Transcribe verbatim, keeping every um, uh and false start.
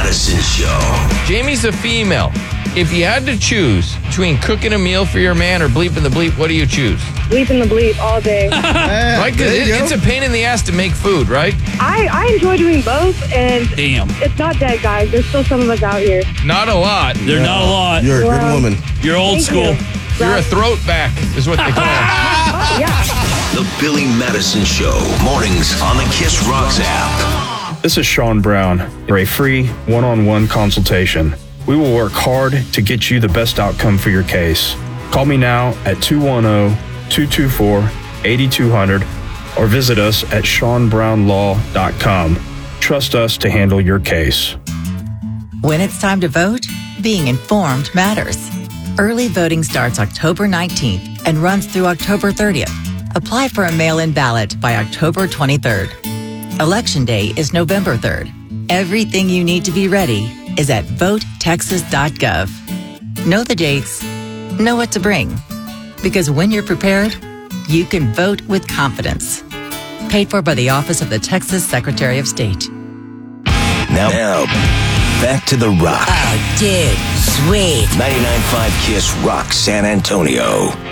Madison Show. Jamie's a female. If you had to choose between cooking a meal for your man or bleeping the bleep, what do you choose? Bleeping the bleep all day. Right? Because it, it's a pain in the ass to make food, right? I, I enjoy doing both, and Damn. it's not dead, guys. There's still some of us out here. Not a lot. They're not a lot. You're a Well, good woman. You're old Thank school. you. You're a throat back, is what they call it. Yeah. The Billy Madison Show. Mornings on the Kiss Rocks app. This is Sean Brown for a free one-on-one consultation. We will work hard to get you the best outcome for your case. Call me now at two one zero, two two four, eight two zero zero or visit us at sean brown law dot com. Trust us to handle your case. When it's time to vote, being informed matters. Early voting starts October nineteenth and runs through October thirtieth. Apply for a mail-in ballot by October twenty-third. Election Day is November third. Everything you need to be ready is at vote texas dot gov. Know the dates, know what to bring. Because when you're prepared, you can vote with confidence. Paid for by the Office of the Texas Secretary of State. Now, now back to the rock. Oh, dude, sweet. ninety-nine point five Kiss Rock San Antonio.